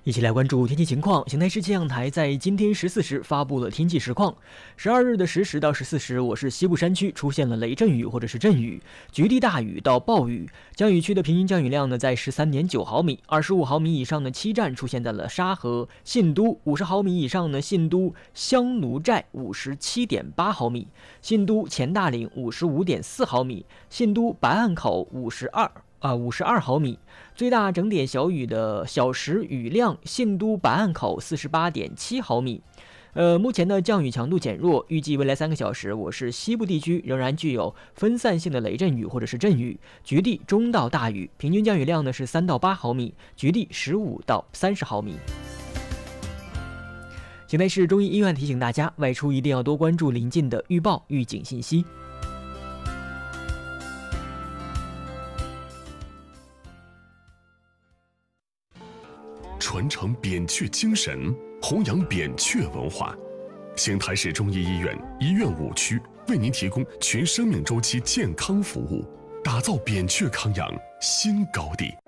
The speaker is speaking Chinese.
一起来关注天气情况。邢台市气象台在今天14时发布了天气实况。12日的10时到14时，我市西部山区出现了雷阵雨或者是阵雨，局地大雨到暴雨。降雨区的平均降雨量呢在13.9毫米，25毫米以上的7站出现在了沙河、信都，50毫米以上的信都香炉寨57.8毫米，信都前大岭55.4毫米，信都白岸口52毫米。最大整点小雨的小时雨量，信都白岸口48.7毫米。目前的降雨强度减弱，预计未来3个小时，我市西部地区仍然具有分散性的雷阵雨或者是阵雨，局地中到大雨，平均降雨量呢是3到8毫米，局地15到30毫米。邢台市中医医院提醒大家，外出一定要多关注临近的预报预警信息。 传承扁鹊精神，弘扬扁鹊文化。邢台市中医医院医院5区为您提供全生命周期健康服务，打造扁鹊康养新高地。